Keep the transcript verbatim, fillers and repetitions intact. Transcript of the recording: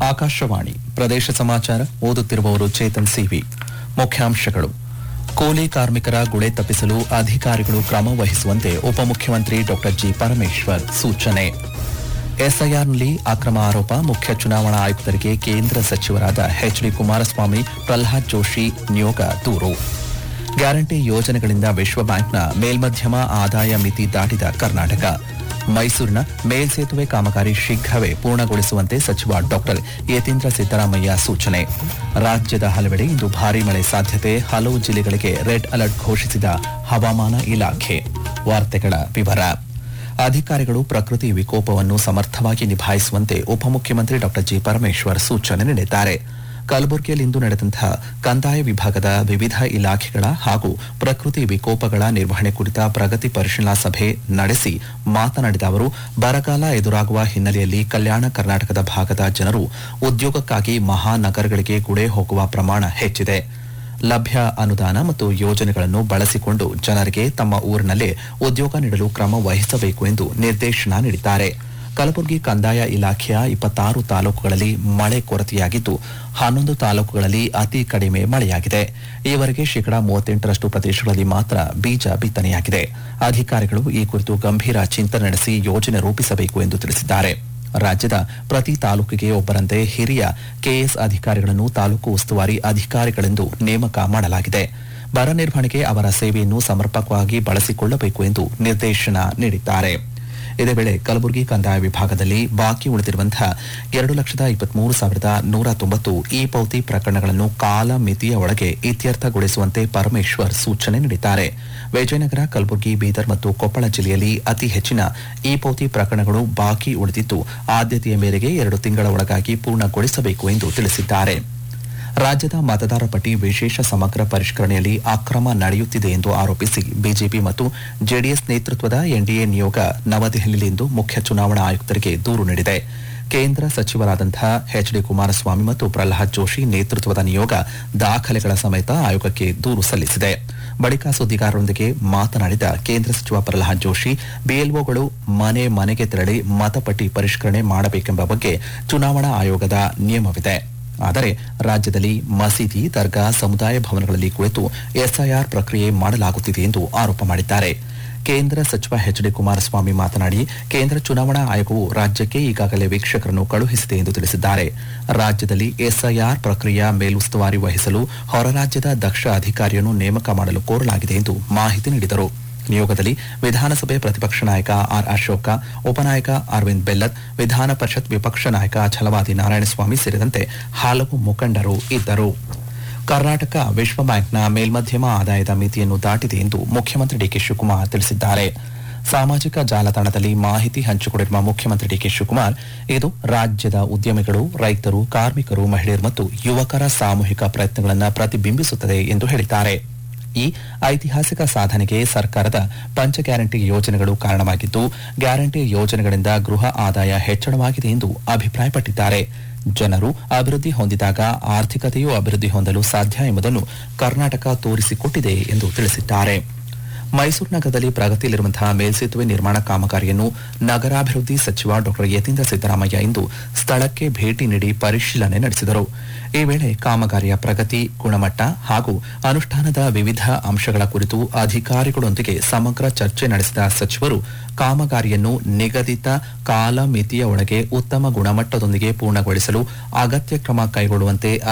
ಆಕಾಶವಾಣಿ ಪ್ರದೇಶ ಸಮಾಚಾರ ಓದುತ್ತಿರುವವರು ಚೇತನ್ ಸಿವಿ. ಮುಖ್ಯಾಂಶಗಳು: ಕೂಲಿ ಕಾರ್ಮಿಕರ ಗುಳೆ ತಪ್ಪಿಸಲು ಅಧಿಕಾರಿಗಳು ಕ್ರಮ ವಹಿಸುವಂತೆ ಉಪಮುಖ್ಯಮಂತ್ರಿ ಡಾ ಜಿ ಪರಮೇಶ್ವರ್ ಸೂಚನೆ. ಎಸ್ಐಆರ್ನಲ್ಲಿ ಅಕ್ರಮ ಆರೋಪ, ಮುಖ್ಯ ಚುನಾವಣಾ ಆಯುಕ್ತರಿಗೆ ಕೇಂದ್ರ ಸಚಿವರಾದ ಎಚ್ ಡಿ ಕುಮಾರಸ್ವಾಮಿ, ಪ್ರಹ್ಲಾದ್ ಜೋಶಿ ನಿಯೋಗ ದೂರು. ಗ್ಯಾರಂಟಿ ಯೋಜನೆಗಳಿಂದ ವಿಶ್ವ ಬ್ಯಾಂಕ್ನ ಮೇಲ್ಮಧ್ಯಮ ಆದಾಯ ಮಿತಿ ದಾಟಿದ ಕರ್ನಾಟಕ. ಮೈಸೂರಿನ ಮೇಲ್ಸೇತುವೆ ಕಾಮಗಾರಿ ಶೀಘ್ರವೇ ಪೂರ್ಣಗೊಳಿಸುವಂತೆ ಸಚಿವ ಡಾ ಯತೀಂದ್ರ ಸಿದ್ದರಾಮಯ್ಯ ಸೂಚನೆ. ರಾಜ್ಯದ ಹಲವೆಡೆ ಇಂದು ಭಾರೀ ಮಳೆ ಸಾಧ್ಯತೆ, ಹಲವು ಜಿಲ್ಲೆಗಳಿಗೆ ರೆಡ್ ಅಲರ್ಟ್ ಘೋಷಿಸಿದ ಹವಾಮಾನ ಇಲಾಖೆ. ವಾರ್ತೆಗಳ ವಿವರ. ಅಧಿಕಾರಿಗಳು ಪ್ರಕೃತಿ ವಿಕೋಪವನ್ನು ಸಮರ್ಥವಾಗಿ ನಿಭಾಯಿಸುವಂತೆ ಉಪಮುಖ್ಯಮಂತ್ರಿ ಡಾ ಜಿ ಪರಮೇಶ್ವರ್ ಸೂಚನೆ ನೀಡಿದ್ದಾರೆ. ಕಲಬುರಗಿಯಲ್ಲಿಂದು ನಡೆದಂತಹ ಕಂದಾಯ ವಿಭಾಗದ ವಿವಿಧ ಇಲಾಖೆಗಳ ಹಾಗೂ ಪ್ರಕೃತಿ ವಿಕೋಪಗಳ ನಿರ್ವಹಣೆ ಕುರಿತ ಪ್ರಗತಿ ಪರಿಶೀಲನಾ ಸಭೆ ನಡೆಸಿ ಮಾತನಾಡಿದ ಅವರು, ಬರಗಾಲ ಎದುರಾಗುವ ಹಿನ್ನೆಲೆಯಲ್ಲಿ ಕಲ್ಯಾಣ ಕರ್ನಾಟಕದ ಭಾಗದ ಜನರು ಉದ್ಯೋಗಕ್ಕಾಗಿ ಮಹಾನಗರಗಳಿಗೆ ಗುಳೆ ಹೋಗುವ ಪ್ರಮಾಣ ಹೆಚ್ಚಿದೆ. ಲಭ್ಯ ಅನುದಾನ ಮತ್ತು ಯೋಜನೆಗಳನ್ನು ಬಳಸಿಕೊಂಡು ಜನರಿಗೆ ತಮ್ಮ ಊರಿನಲ್ಲೇ ಉದ್ಯೋಗ ನೀಡಲು ಕ್ರಮ ವಹಿಸಬೇಕು ಎಂದು ನಿರ್ದೇಶನ ನೀಡಿದ್ದಾರೆ. ಕಲಬುರಗಿ ಕಂದಾಯ ಇಲಾಖೆಯ ಇಪ್ಪತ್ತಾರು ತಾಲೂಕುಗಳಲ್ಲಿ ಮಳೆ ಕೊರತೆಯಾಗಿದ್ದು, ಹನ್ನೊಂದು ತಾಲೂಕುಗಳಲ್ಲಿ ಅತಿ ಕಡಿಮೆ ಮಳೆಯಾಗಿದೆ. ಈವರೆಗೆ ಶೇಕಡಾ ಮೂವತ್ತೆಂಟರಷ್ಟು ಪ್ರದೇಶಗಳಲ್ಲಿ ಮಾತ್ರ ಬೀಜ ಬಿತ್ತನೆಯಾಗಿದೆ. ಅಧಿಕಾರಿಗಳು ಈ ಕುರಿತು ಗಂಭೀರ ಚಿಂತನೆ ನಡೆಸಿ ಯೋಜನೆ ರೂಪಿಸಬೇಕು ಎಂದು ತಿಳಿಸಿದ್ದಾರೆ. ರಾಜ್ಯದ ಪ್ರತಿ ತಾಲೂಕಿಗೆ ಒಬ್ಬರಂತೆ ಹಿರಿಯ ಕೆಎಸ್ ಅಧಿಕಾರಿಗಳನ್ನು ತಾಲೂಕು ಉಸ್ತುವಾರಿ ಅಧಿಕಾರಿಗಳೆಂದು ನೇಮಕ ಮಾಡಲಾಗಿದೆ. ಬರ ನಿರ್ವಹಣೆಗೆ ಅವರ ಸೇವೆಯನ್ನು ಸಮರ್ಪಕವಾಗಿ ಬಳಸಿಕೊಳ್ಳಬೇಕು ಎಂದು ನಿರ್ದೇಶನ ನೀಡಿದ್ದಾರೆ. ಇದೇ ವೇಳೆ ಕಲಬುರಗಿ ಕಂದಾಯ ವಿಭಾಗದಲ್ಲಿ ಬಾಕಿ ಉಳಿದಿರುವಂತಹ ಎರಡು ಲಕ್ಷದ ಇಪ್ಪತ್ಮೂರು ಸಾವಿರದ ನೂರ ತೊಂಬತ್ತು ಇ ಪೌತಿ ಪ್ರಕರಣಗಳನ್ನು ಕಾಲ ಮಿತಿಯ ಒಳಗೆ ಇತ್ಯರ್ಥಗೊಳಿಸುವಂತೆ ಪರಮೇಶ್ವರ್ ಸೂಚನೆ ನೀಡಿದ್ದಾರೆ. ವಿಜಯನಗರ, ಕಲಬುರಗಿ, ಬೀದರ್ ಮತ್ತು ಕೊಪ್ಪಳ ಜಿಲ್ಲೆಯಲ್ಲಿ ಅತಿ ಹೆಚ್ಚಿನ ಇ ಪೌತಿ ಪ್ರಕರಣಗಳು ಬಾಕಿ ಉಳಿದಿದ್ದು, ಆದ್ಯತೆಯ ಮೇರೆಗೆ ಎರಡು ತಿಂಗಳ ಒಳಗಾಗಿ ಪೂರ್ಣಗೊಳಿಸಬೇಕು ಎಂದು ತಿಳಿಸಿದ್ದಾರೆ. ರಾಜ್ಯದ ಮತದಾರ ಪಟ್ಟಿ ವಿಶೇಷ ಸಮಗ್ರ ಪರಿಷ್ಕರಣೆಯಲ್ಲಿ ಅಕ್ರಮ ನಡೆಯುತ್ತಿದೆ ಎಂದು ಆರೋಪಿಸಿ ಬಿಜೆಪಿ ಮತ್ತು ಜೆಡಿಎಸ್ ನೇತೃತ್ವದ ಎನ್ಡಿಎ ನಿಯೋಗ ನವದೆಹಲಿಯಲ್ಲಿಂದು ಮುಖ್ಯ ಚುನಾವಣಾ ಆಯುಕ್ತರಿಗೆ ದೂರು ನೀಡಿದೆ. ಕೇಂದ್ರ ಸಚಿವರಾದಂತಹ ಎಚ್ ಡಿ ಕುಮಾರಸ್ವಾಮಿ ಮತ್ತು ಪ್ರಹ್ಲಾದ್ ಜೋಶಿ ನೇತೃತ್ವದ ನಿಯೋಗ ದಾಖಲೆಗಳ ಸಮೇತ ಆಯೋಗಕ್ಕೆ ದೂರು ಸಲ್ಲಿಸಿದೆ. ಬಳಿಕ ಸುದ್ದಿಗಾರರೊಂದಿಗೆ ಮಾತನಾಡಿದ ಕೇಂದ್ರ ಸಚಿವ ಪ್ರಹ್ಲಾದ್ ಜೋಶಿ, ಬಿಎಲ್ಒಗಳು ಮನೆ ಮನೆಗೆ ತೆರಳಿ ಮತಪಟ್ಟಿ ಪರಿಷ್ಕರಣೆ ಮಾಡಬೇಕೆಂಬ ಬಗ್ಗೆ ಚುನಾವಣಾ ಆಯೋಗದ ನಿಯಮವಿದೆ. ಆದರೆ ರಾಜ್ಯದಲ್ಲಿ ಮಸೀದಿ, ದರ್ಗಾ, ಸಮುದಾಯ ಭವನಗಳಲ್ಲಿ ಕುಳಿತು ಎಸ್ಐಆರ್ ಪ್ರಕ್ರಿಯೆ ಮಾಡಲಾಗುತ್ತಿದೆ ಎಂದು ಆರೋಪ ಮಾಡಿದ್ದಾರೆ. ಕೇಂದ್ರ ಸಚಿವ ಎಚ್ ಡಿ ಕುಮಾರಸ್ವಾಮಿ ಮಾತನಾಡಿ, ಕೇಂದ್ರ ಚುನಾವಣಾ ಆಯೋಗವು ರಾಜ್ಯಕ್ಕೆ ಈಗಾಗಲೇ ವೀಕ್ಷಕರನ್ನು ಕಳುಹಿಸಿದೆ ಎಂದು ತಿಳಿಸಿದ್ದಾರೆ. ರಾಜ್ಯದಲ್ಲಿ ಎಸ್ಐಆರ್ ಪ್ರಕ್ರಿಯೆಯ ಮೇಲುಸ್ತುವಾರಿ ವಹಿಸಲು ಹೊರ ರಾಜ್ಯದ ದಕ್ಷ ಅಧಿಕಾರಿಯನ್ನು ನೇಮಕ ಮಾಡಲು ಕೋರಲಾಗಿದೆ ಎಂದು ಮಾಹಿತಿ ನೀಡಿದರು. ನಿಯೋಗದಲ್ಲಿ ವಿಧಾನಸಭೆ ಪ್ರತಿಪಕ್ಷ ನಾಯಕ ಆರ್ ಅಶೋಕ, ಉಪನಾಯಕ ಅರವಿಂದ್ ಬೆಲ್ಲದ್, ವಿಧಾನ ಪರಿಷತ್ ವಿಪಕ್ಷ ನಾಯಕ ಛಲವಾದಿ ನಾರಾಯಣಸ್ವಾಮಿ ಸೇರಿದಂತೆ ಹಲವು ಮುಖಂಡರು ಇದ್ದರು. ಕರ್ನಾಟಕ ವಿಶ್ವ ಬ್ಯಾಂಕ್ನ ಮೇಲ್ಮಧ್ಯಮ ಆದಾಯದ ಮಿತಿಯನ್ನು ದಾಟಿದೆ ಎಂದು ಮುಖ್ಯಮಂತ್ರಿ ಡಿಕೆ ಶಿವಕುಮಾರ್ ತಿಳಿಸಿದ್ದಾರೆ. ಸಾಮಾಜಿಕ ಜಾಲತಾಣದಲ್ಲಿ ಮಾಹಿತಿ ಹಂಚಿಕೊಂಡಿರುವ ಮುಖ್ಯಮಂತ್ರಿ ಡಿಕೆ ಶಿವಕುಮಾರ್, ಇದು ರಾಜ್ಯದ ಉದ್ಯಮಿಗಳು, ರೈತರು, ಕಾರ್ಮಿಕರು, ಮಹಿಳೆಯರು ಮತ್ತು ಯುವಕರ ಸಾಮೂಹಿಕ ಪ್ರಯತ್ನಗಳನ್ನು ಪ್ರತಿಬಿಂಬಿಸುತ್ತದೆ ಎಂದು ಹೇಳಿದ್ದಾರೆ. ಈ ಐತಿಹಾಸಿಕ ಸಾಧನೆಗೆ ಸರ್ಕಾರದ ಪಂಚ ಗ್ಯಾರಂಟಿ ಯೋಜನೆಗಳು ಕಾರಣವಾಗಿದ್ದು, ಗ್ಯಾರಂಟಿ ಯೋಜನೆಗಳಿಂದ ಗೃಹ ಆದಾಯ ಹೆಚ್ಚಳವಾಗಿದೆ ಎಂದು ಅಭಿಪ್ರಾಯಪಟ್ಟಿದ್ದಾರೆ. ಜನರು ಅಭಿವೃದ್ಧಿ ಹೊಂದಿದಾಗ ಆರ್ಥಿಕತೆಯೂ ಅಭಿವೃದ್ಧಿ ಹೊಂದಲು ಸಾಧ್ಯ ಎಂಬುದನ್ನು ಕರ್ನಾಟಕ ತೋರಿಸಿಕೊಟ್ಟಿದೆ ಎಂದು ತಿಳಿಸಿದ್ದಾರೆ. ಮೈಸೂರು ನಗರದಲ್ಲಿ ಪ್ರಗತಿಯಲ್ಲಿರುವಂತಹ ಮೇಲ್ಸೇತುವೆ ನಿರ್ಮಾಣ ಕಾಮಗಾರಿಯನ್ನು ನಗರಾಭಿವೃದ್ಧಿ ಸಚಿವ ಡಾ ಯತೀಂದ್ರ ಸಿದ್ದರಾಮಯ್ಯ ಇಂದು ಸ್ಥಳಕ್ಕೆ ಭೇಟಿ ನೀಡಿ ಪರಿಶೀಲನೆ ನಡೆಸಿದರು. ಈ ವೇಳೆ ಕಾಮಗಾರಿಯ ಪ್ರಗತಿ, ಗುಣಮಟ್ಟ ಹಾಗೂ ಅನುಷ್ಠಾನದ ವಿವಿಧ ಅಂಶಗಳ ಕುರಿತು ಅಧಿಕಾರಿಗಳೊಂದಿಗೆ ಸಮಗ್ರ ಚರ್ಚೆ ನಡೆಸಿದ ಸಚಿವರು, ಕಾಮಗಾರಿಯನ್ನು ನಿಗದಿತ ಕಾಲ ಮಿತಿಯ ಒಳಗೆ ಉತ್ತಮ ಗುಣಮಟ್ಟದೊಂದಿಗೆ ಪೂರ್ಣಗೊಳಿಸಲು ಅಗತ್ಯ ಕ್ರಮ ಕೈಗೊಳ್ಳುವಂತೆ